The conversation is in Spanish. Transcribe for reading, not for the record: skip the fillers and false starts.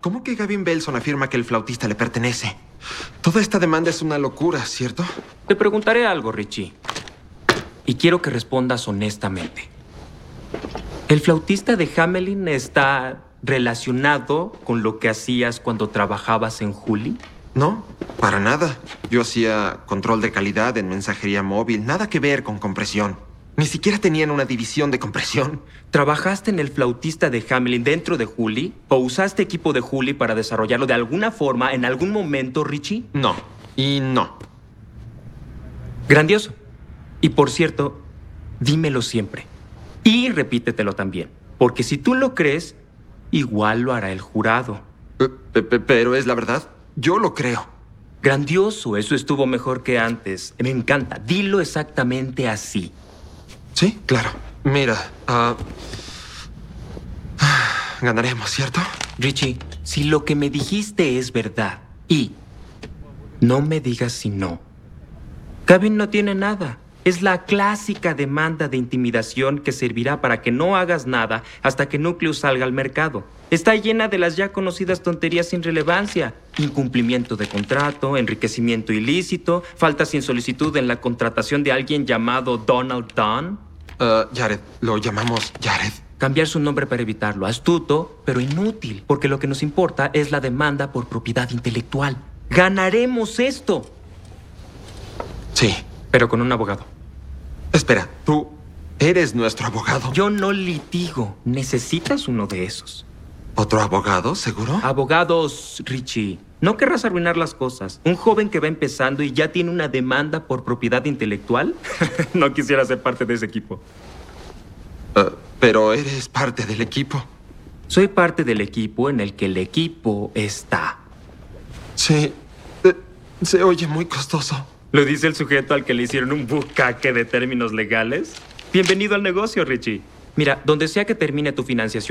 ¿Cómo que Gavin Belson afirma que el flautista le pertenece? Toda esta demanda es una locura, ¿cierto? Te preguntaré algo, Richie. Y quiero que respondas honestamente. ¿El flautista de Hamelin está relacionado con lo que hacías cuando trabajabas en Huli? No, para nada. Yo hacía control de calidad en mensajería móvil, nada que ver con compresión. Ni siquiera tenían una división de compresión. ¿Trabajaste en el flautista de Hamelin dentro de Huli? ¿O usaste equipo de Huli para desarrollarlo de alguna forma en algún momento, Richie? No, y no. Grandioso. Y por cierto, dímelo siempre. Y repítetelo también. Porque si tú lo crees, igual lo hará el jurado. Pero es la verdad. Yo lo creo. Grandioso, eso estuvo mejor que antes. Me encanta. Dilo exactamente así. Sí, claro. Mira, ganaremos, ¿cierto? Richie, si lo que me dijiste es verdad, y no me digas si no. Gavin no tiene nada. Es la clásica demanda de intimidación que servirá para que no hagas nada hasta que Nucleus salga al mercado. Está llena de las ya conocidas tonterías sin relevancia. Incumplimiento de contrato, enriquecimiento ilícito, falta sin solicitud en la contratación de alguien llamado Donald Dunn. Jared, lo llamamos Jared. Cambiar su nombre para evitarlo. Astuto, pero inútil, porque lo que nos importa es la demanda por propiedad intelectual. ¡Ganaremos esto! Sí. Pero con un abogado. Espera, tú eres nuestro abogado. Yo no litigo. Necesitas uno de esos. ¿Otro abogado, seguro? Abogados, Richie. No querrás arruinar las cosas. Un joven que va empezando y ya tiene una demanda por propiedad intelectual. No quisiera ser parte de ese equipo. Pero eres parte del equipo. Soy parte del equipo en el que el equipo está. Sí. Se oye muy costoso. ¿Lo dice el sujeto al que le hicieron un bucaque de términos legales? Bienvenido al negocio, Richie. Mira, donde sea que termine tu financiación,